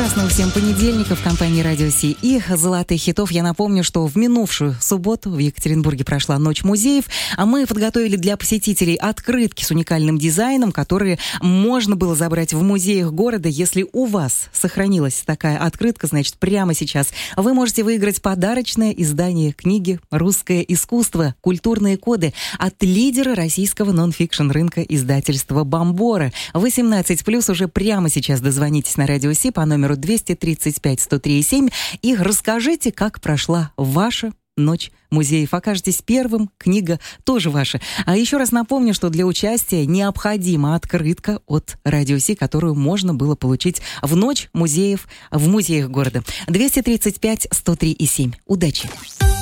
Прекрасного всем понедельника в компании Радио Си и «Золотых хитов». Я напомню, что в минувшую субботу в Екатеринбурге прошла Ночь музеев, а мы подготовили для посетителей открытки с уникальным дизайном, которые можно было забрать в музеях города. Если у вас сохранилась такая открытка, значит, прямо сейчас вы можете выиграть подарочное издание книги «Русское искусство. Культурные коды» от лидера российского нон-фикшн рынка издательства «Бомбора». 18+, уже прямо сейчас дозвонитесь на Радио Си по номеру 235-103-7 и расскажите, как прошла ваша Ночь музеев. Окажетесь первым, книга тоже ваша. А еще раз напомню, что для участия необходима открытка от Радио Си, которую можно было получить в Ночь музеев в музеях города. 235-103-7. Удачи!